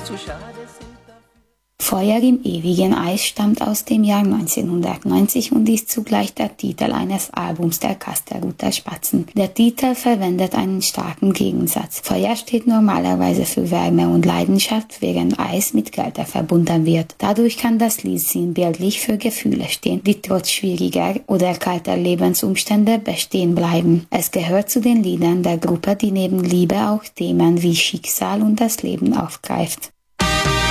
Feuer im ewigen Eis stammt aus dem Jahr 1990 und ist zugleich der Titel eines Albums der Kasterruther Spatzen. Der Titel verwendet einen starken Gegensatz. Feuer steht normalerweise für Wärme und Leidenschaft, während Eis mit Kälte verbunden wird. Dadurch kann das Lied sinnbildlich für Gefühle stehen, die trotz schwieriger oder kalter Lebensumstände bestehen bleiben. Es gehört zu den Liedern der Gruppe, die neben Liebe auch Themen wie Schicksal und das Leben aufgreift.